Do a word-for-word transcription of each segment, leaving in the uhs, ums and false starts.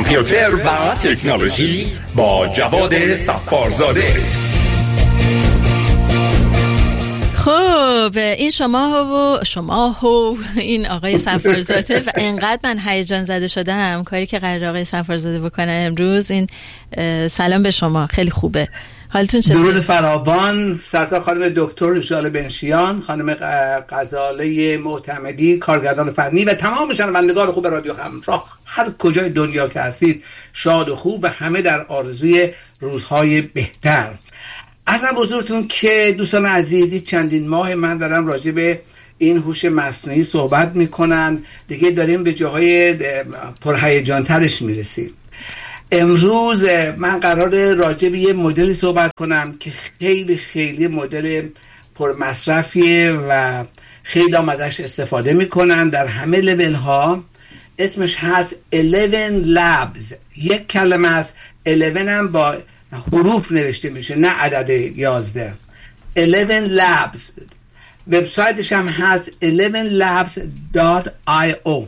کامپیوتر و تکنولوژی با جواد صفارزاده. خب این شما و شما و این آقای صفارزاده و انقدر من هیجان زده شدم کاری که قرار آقای صفارزاده بکنه امروز. این سلام به شما، خیلی خوبه. حالتون چطوره؟ درود فراوان سرکار خانم دکتر ژاله بنشیان، خانم غزاله معتمدی، کارگردان فنی و تمام شنوندگان خوب رادیو همراه هر کجای دنیا که هستید، شاد و خوب و همه در آرزوی روزهای بهتر. عرضم بزرگتون که دوستان عزیزی چندین ماه من دارم راجع به این هوش مصنوعی صحبت میکنن، دیگه داریم به جاهای پرهیجان ترش میرسیم. امروز من قراره راجع به یه مدلی صحبت کنم که خیلی خیلی مدل پرمصرفیه و خیلی هم ازش استفاده میکنن در همه لول ها. اسمش هست eleven labs. یک کلمه است. eleven هم با حروف نوشته میشه، نه عدد یازده. eleven labs. وبسایتش هم هست eleven labs dot i o.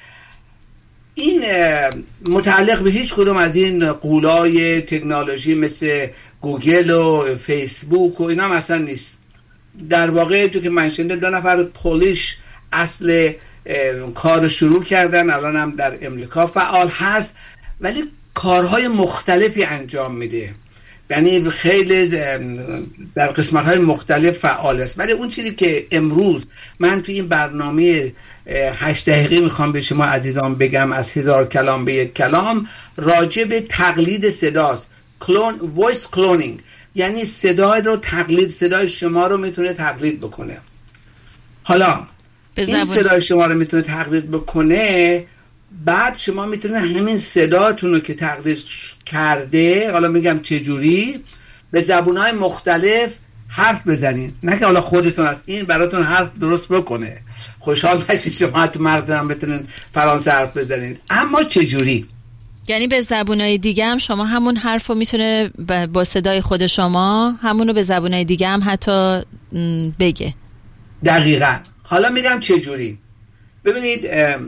این متعلق به هیچ کدوم از این قولای تکنولوژی مثل گوگل و فیسبوک و اینا مثلا نیست. در واقع جو که من شنیدم دو نفر پولیش اصل کار شروع کردن، الان هم در امریکا فعال هست، ولی کارهای مختلفی انجام میده، یعنی خیلی در قسمت‌های مختلف فعال است. ولی اون چیزی که امروز من توی این برنامه هشت دقیقه میخوام به شما عزیزان بگم، از هزار کلام به یک کلام، راجع به تقلید صداست. کلون، وایس کلونینگ، یعنی صدای رو تقلید، صدای شما رو میتونه تقلید بکنه. حالا این صدای شما رو میتونه تقلید بکنه، بعد شما میتونه همین صداتون رو که تقلید کرده، حالا میگم چجوری، به زبونهای مختلف حرف بزنین. نه که حالا خودتون هست این براتون حرف درست بکنه، خوشحال نشید شما تو مردم بتونین فرانسه حرف بزنین، اما چجوری؟ یعنی به زبونهای دیگه هم شما همون حرف رو میتونه با صدای خود شما همونو به زبونهای دیگه هم حتی بگه. دقیقاً. حالا میگم چجوری. ببینید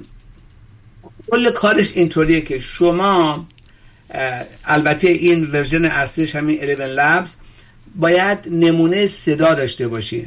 کل کارش اینطوریه که شما، البته این ورژن اصلیش همین eleven labs، باید نمونه صدا داشته باشید.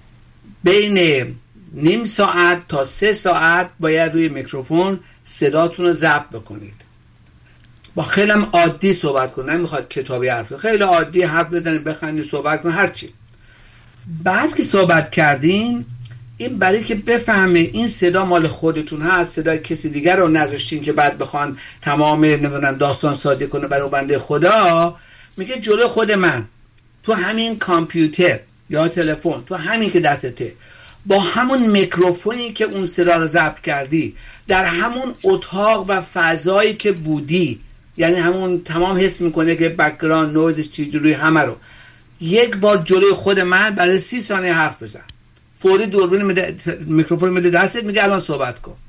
بین نیم ساعت تا سه ساعت باید روی میکروفون صداتون رو ضبط بکنید. با خیلی هم عادی صحبت کنید، نمیخواد کتابی حرف، خیلی عادی حرف بزنید، بخندید، صحبت کنید، هرچی. بعد که صحبت کردین، این برای که بفهمه این صدا مال خودتون هست، صدای کسی دیگر رو نذاشتین که بعد بخوان تمام نمیدونم داستان سازی کنه برای بنده خدا، میگه جلوی خود من تو همین کامپیوتر یا تلفن، تو همین که دستته، با همون میکروفونی که اون صدا رو ضبط کردی، در همون اتاق و فضایی که بودی، یعنی همون تمام حس میکنه که بک‌گراند نویزش چجوری، همه رو یک بار جلوی خود من برای سی ثانیه حرف بزن. فوری دوربین میده، میکروفون میده دستت، میگه الان صحبت کن.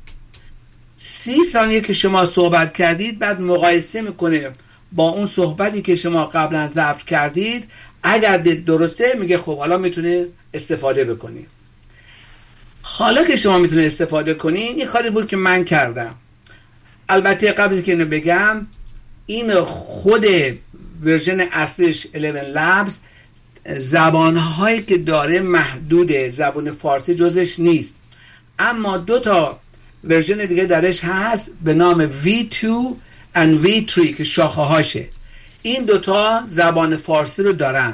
سی ثانیه که شما صحبت کردید، بعد مقایسه میکنه با اون صحبتی که شما قبلا ضبط کردید. اگر دید درسته، میگه خب حالا میتونه استفاده بکنی. حالا که شما میتونه استفاده کنی، این کاری بود که من کردم. البته قبل از که اینو بگم، این خود ورژن اصلیش eleven labs زبانهایی که داره محدوده، زبان فارسی جزش نیست، اما دو تا ورژن دیگه درش هست به نام وی تو و وی تری که شاخه هاشه. این دوتا زبان فارسی رو دارن.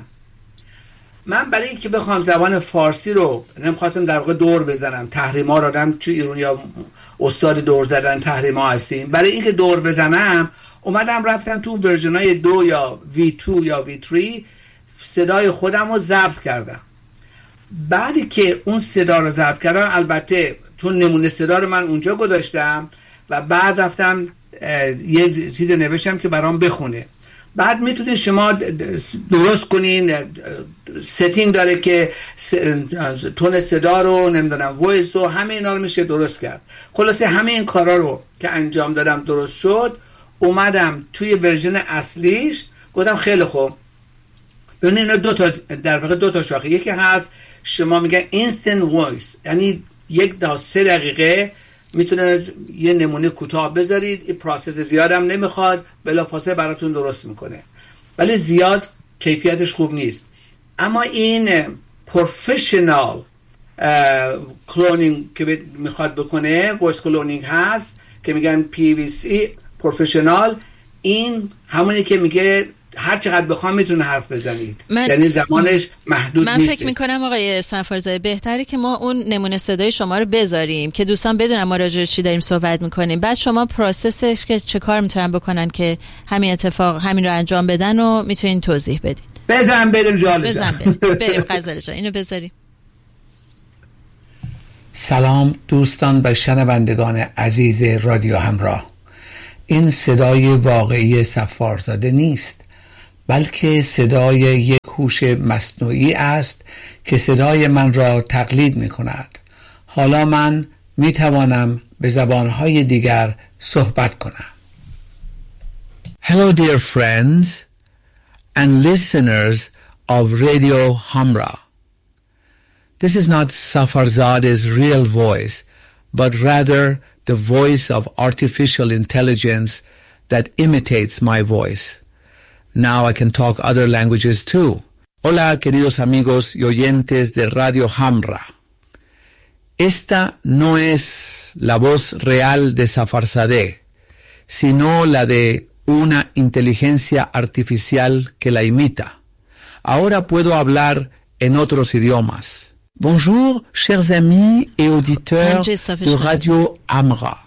من برای اینکه بخوام زبان فارسی رو، نمیخواستم در واقع دور بزنم، تحریم ها رو دادم تو ایران، یا استاد دور زدن تحریم ها هستیم، برای اینکه دور بزنم اومدم رفتم تو ورژن های دو یا وی تو یا وی تری، صدای خودم رو ضبط کردم. بعدی که اون صدا رو ضبط کردم، البته چون نمونه صدا رو من اونجا گذاشتم و بعد رفتم یه چیز نوشتم که برام بخونه. بعد میتونید شما درست کنین، ستینگ داره که تون صدا رو، نمیدونم وایس و همه اینا رو میشه درست کرد. خلاصه همه این کارا رو که انجام دادم درست شد، اومدم توی ورژن اصلیش گفتم خیلی خوب، ببینید اینا دو تا در واقع دو تا شاخه، یکی هست شما میگن اینستنت وایس، یعنی یک تا سه دقیقه میتونه یه نمونه کوتاه بذارید، این پروسس زیادم نمیخواد، بلافاصله براتون درست میکنه، ولی زیاد کیفیتش خوب نیست. اما این پروفشنال کلونینگ که میخواد بکنه، وایس کلونینگ هست که میگن پی وی سی پروفشنال، این همونی که میگه هر چقدر بخوام میتونه حرف بزنید، یعنی زمانش محدود من نیست. من فکر میکنم آقای سفارزاده بهتره که ما اون نمونه صدای شما رو بذاریم که دوستان بدونن ما راجع به چی داریم صحبت میکنیم، بعد شما پروسسش که چه کار میتونن بکنن که همین اتفاق همین رو انجام بدن و میتونین توضیح بدین. بزن بریم جالب بزن بریم بریم غزاله جان اینو بذاریم. سلام دوستان و شنوندگان عزیز رادیو همراه. این صدای واقعی سفارزاده نیست، بلکه صدای یک هوش مصنوعی است که صدای من را تقلید می کند. حالا من می توانم به زبانهای دیگر صحبت کنم. Hello dear friends and listeners of Radio Hamra. This is not Safarzade's real voice, but rather the voice of artificial intelligence that imitates my voice. Now I can talk other languages too. Hola, queridos amigos y oyentes de Radio Hamra. Esta no es la voz real de Safarzadeh, sino la de una inteligencia artificial que la imita. Ahora puedo hablar en otros idiomas. Bonjour, chers amis et auditeurs de Radio Hamra.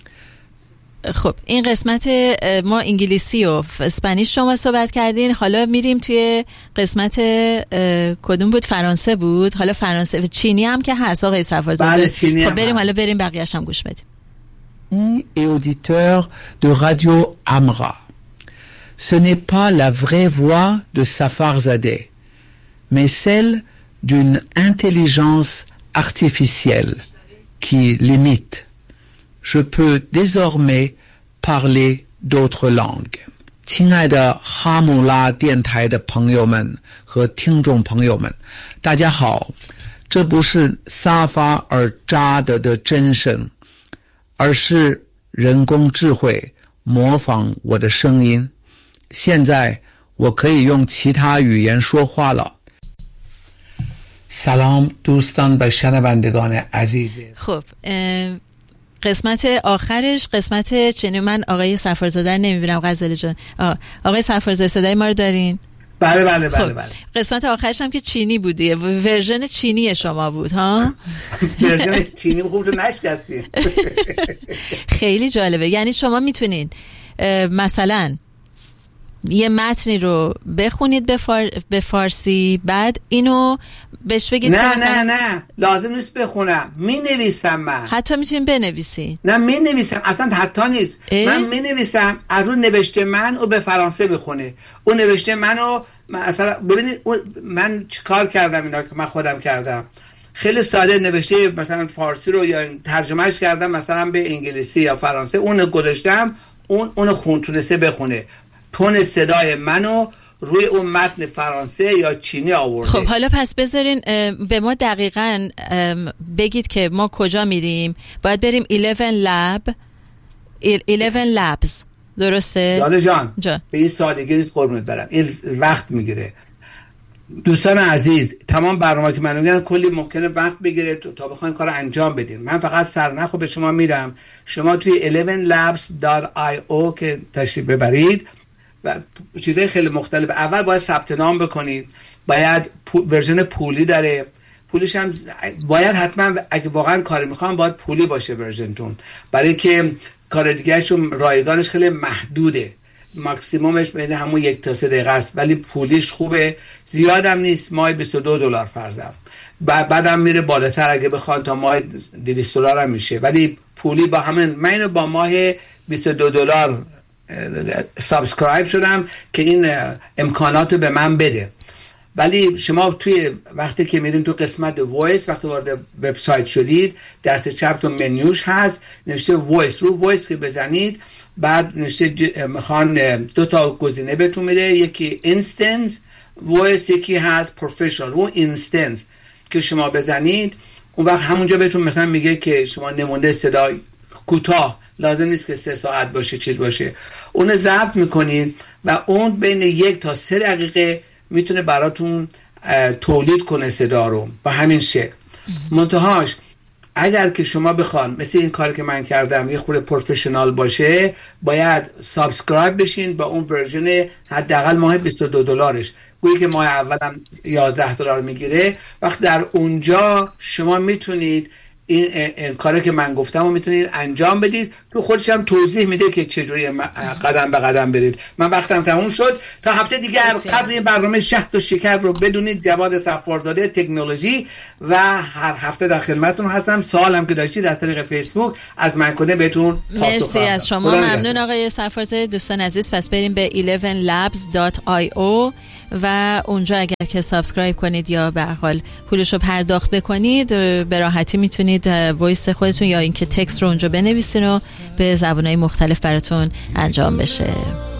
خب این قسمت ما انگلیسی و اسپانیش شما صحبت کردین، حالا میریم توی قسمت کدوم بود؟ فرانسه بود. حالا فرانسه و چینی هم که هست آقای سفارزاده. خب بریم حالا بریم بقیه‌اش هم گوش بدیم. Et auditeurs de Radio Hamra. Ce n'est pas la vraie voix de Safarzadeh, mais celle d'une intelligence artificielle qui l'imite. Je peux désormais parler d'autres langues. 亲爱的哈姆拉电台的朋友们和听众朋友们，大家好，这不是沙发尔扎德的真声，而是人工智慧模仿我的声音。现在我可以用其他语言说话了。سلام دوستان و شنوندگان عزیز. خب قسمت آخرش قسمت چینی. من آقای سفارزاده نمیبینم. غزاله جان آقای سفارزاده صدای ما رو دارین؟ بله بله بله خب. بله. قسمت آخرش هم که چینی بودی، ورژن چینی شما بود ها؟ ورژن چینی خوب تو نشکستی. خیلی جالبه. یعنی شما میتونین مثلا یه متنی رو بخونید به, فار... به فارسی، بعد اینو بهش بگید نه مثلا... نه نه لازم نیست بخونم، می نویسم. من حتی میتونیم بنویسین. نه می نویسم، اصلا حتی نیست اه؟ من می نویسم، از رو نوشته من او به فرانسه بخونه. اون نوشته منو مثلا ببینید من چیکار کردم، اینا که من خودم کردم خیلی ساده نوشته مثلا فارسی رو یا ترجمهش کردم مثلا به انگلیسی یا فرانسه، اون گذاشتم، اون اون خون تونسته بخونه، تون صدای منو روی اون متن فرانسه یا چینی آورده. خب حالا پس بذارین به ما دقیقاً بگید که ما کجا میریم. باید بریم eleven lab eleven labs، درسته؟ جاله جان جا. به این سادگی نیست قربونت برم، این وقت میگیره. دوستان عزیز، تمام برنامه که من میگم کلی ممکنه وقت بگیره تا بخواین کار انجام بدین. من فقط سرنخو به شما میدم، شما توی eleven labs dot i o که تشریف ببرید و چیزای خیلی مختلف. اول باید ثبت نام بکنید، باید پو، ورژن پولی داره، پولیش هم باید حتما اگه واقعا کار میخوام باید پولی باشه ورژنتون، برای که کار دیگهشون رایگانش خیلی محدوده، ماکسیمومش بین همون یک تا سه دقیقه است، ولی پولیش خوبه، زیادم نیست، ماه بیست و دو دلار فرضاً، بعدم میره بالاتر اگه بخوان تا ماه دویست دلار هم میشه، ولی پولی با همین. من اینو با ماه بیست و دو دلار سابسکرایب شدم که این امکاناتو به من بده. ولی شما توی وقتی که میرین تو قسمت وایس، وقتی وارد وبسایت شدید دست چپ تو منیوش هست نوشته وایس، رو وایس که بزنید بعد نوشته ج... میخوان دو تا گزینه بهتون میده، یکی اینستنس وایس، یکی هست پروفشنال. رو اینستنس که شما بزنید اون وقت همونجا بهتون مثلا میگه که شما نمونه صدا کوتاه، لازم نیست که سه ساعت باشه چیز باشه. اون ضبط میکنید و اون بین یک تا سه دقیقه میتونه براتون تولید کنه صدا رو با همین شکل. منتهاش اگر که شما بخوان مثل این کار که من کردم یه خورده پروفشنال باشه، باید سابسکرایب بشین با اون ورژن حداقل ماه بیست و دو دلارش، گویی که ماه اولم یازده دلار میگیره. وقت در اونجا شما میتونید این, این کاری که من گفتم رو میتونید انجام بدید. تو خودش هم توضیح میده که چجوری قدم به قدم برید. من وقتم تموم شد. تا هفته دیگر قدر این برنامه شهد و شکر رو بدونید. جواد صفارزاده، تکنولوژی، و هر هفته در خدمتتون هستم. سوالم که داشتید از طریق فیسبوک از من کنه بهتون پاسخ خواهم. مرسی از شما، ممنون آقای صفارزاده. دوستان عزیز پس بریم به eleven labs dot i o و اونجا اگر که سابسکرایب کنید یا به هر حال پولش رو پرداخت بکنید، به راحتی میتونید وایس خودتون یا اینکه تکست رو اونجا بنویسین و به زبان‌های مختلف براتون انجام بشه.